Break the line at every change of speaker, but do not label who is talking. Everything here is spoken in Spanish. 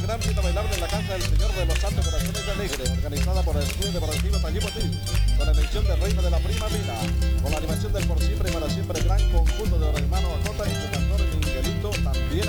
gran cita bailable en la casa del Señor de los Santos Corazones Alegres, organizada por el Club Deportivo Tallí Botín, con la elección de Reina de la Primavera, con la animación del por siempre y para siempre Gran